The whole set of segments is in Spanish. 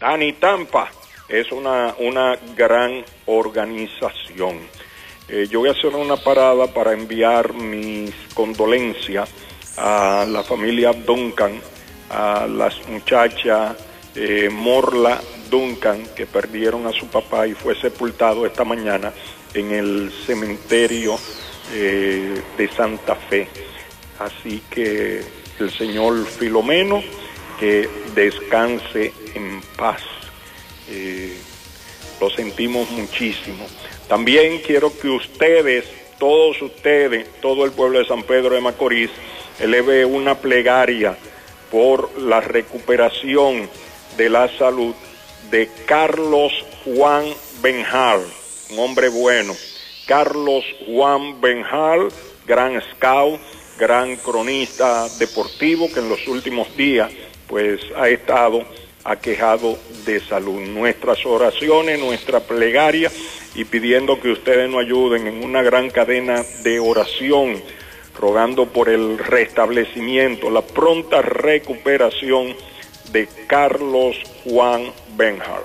Tampa es una gran organización. Yo voy a hacer una parada para enviar mis condolencias a la familia Duncan, a las muchachas Morla Duncan, que perdieron a su papá y fue sepultado esta mañana en el cementerio de Santa Fe. Así que el señor Filomeno, que descanse en paz. Lo sentimos muchísimo. También quiero que ustedes, todo el pueblo de San Pedro de Macorís, eleve una plegaria por la recuperación de la salud de Carlos Juan Benjal, un hombre bueno. Carlos Juan Benjal, gran scout, gran cronista deportivo, que en los últimos días pues ha estado aquejado de salud. Nuestras oraciones, nuestra plegaria, y pidiendo que ustedes nos ayuden en una gran cadena de oración, rogando por el restablecimiento, la pronta recuperación de Carlos Juan Benjal.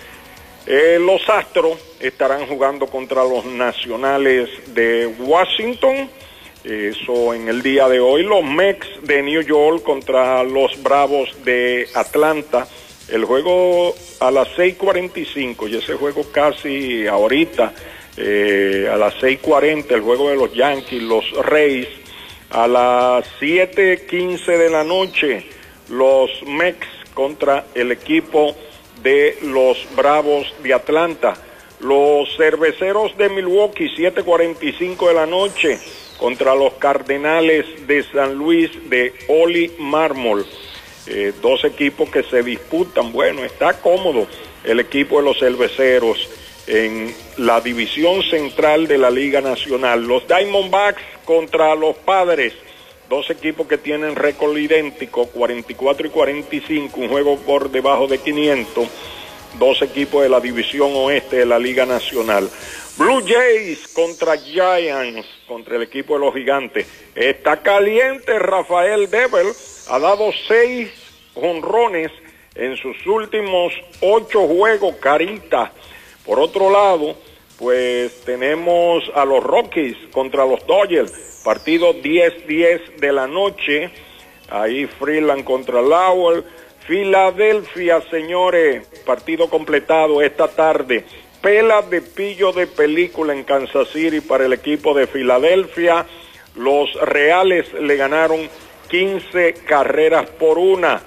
Los Astros estarán jugando contra los Nacionales de Washington, eso en el día de hoy. Los Mets de New York contra los Bravos de Atlanta. El juego a las 6:45, y ese juego casi ahorita, a las 6:40, el juego de los Yankees, los Rays. A las 7:15 de la noche, los Mets contra el equipo de los Bravos de Atlanta. Los Cerveceros de Milwaukee, 7:45 de la noche, contra los Cardenales de San Luis de Oli Mármol. Dos equipos que se disputan. Bueno, está cómodo el equipo de los Cerveceros en la división central de la Liga Nacional. Los Diamondbacks contra los Padres, dos equipos que tienen récord idéntico, 44 y 45, un juego por debajo de 500, dos equipos de la división oeste de la Liga Nacional. Blue Jays contra Giants, contra el equipo de los Gigantes. Está caliente Rafael Devers, ha dado 6 jonrones en sus últimos 8 juegos, carita. Por otro lado, pues tenemos a los Rockies contra los Dodgers, partido 10:10 de la noche, ahí Freeland contra Lowell. Filadelfia, señores, partido completado esta tarde. Pela de pillo de película en Kansas City para el equipo de Filadelfia. Los Reales le ganaron 15 carreras por una,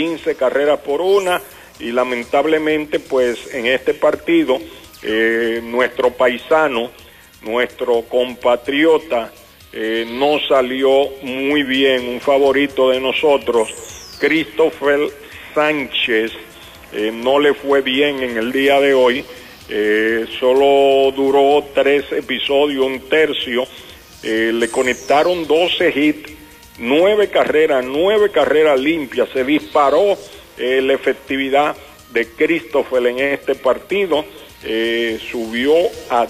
y lamentablemente pues en este partido nuestro paisano, nuestro compatriota no salió muy bien. Un favorito de nosotros, Christopher Sánchez, no le fue bien en el día de hoy. Solo duró 3 episodios, un tercio. Le conectaron 12 hits, 9 carreras limpias. Se disparó la efectividad de Christopher en este partido. Subió a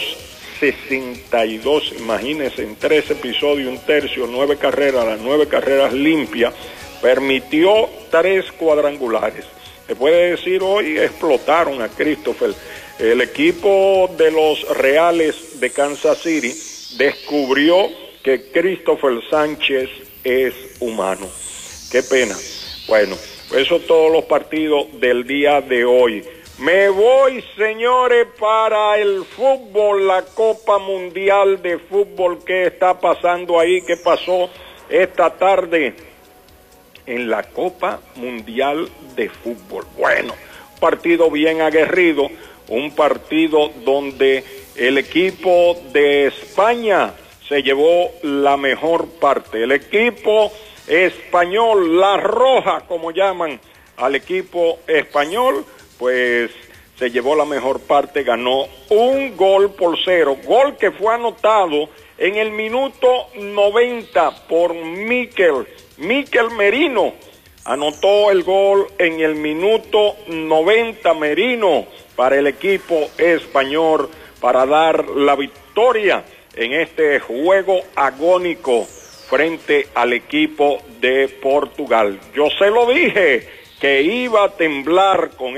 2.62, imagínense, en 3 episodios, un tercio, 9 carreras, las 9 carreras limpias. Permitió 3 cuadrangulares. Se puede decir hoy explotaron a Christopher. El equipo de los Reales de Kansas City descubrió que Christopher Sánchez es humano. Qué pena. Bueno, eso todos los partidos del día de hoy. Me voy, señores, para el fútbol, la Copa Mundial de Fútbol. ¿Qué está pasando ahí? ¿Qué pasó esta tarde en la Copa Mundial de Fútbol? Bueno, partido bien aguerrido, un partido donde el equipo de España se llevó la mejor parte. El equipo español, la roja, como llaman al equipo español, pues se llevó la mejor parte, ganó 1-0, gol que fue anotado en el minuto 90 por Mikel Merino. Anotó el gol en el minuto 90, Merino, para el equipo español, para dar la victoria en este juego agónico frente al equipo de Portugal. Yo se lo dije que iba a temblar con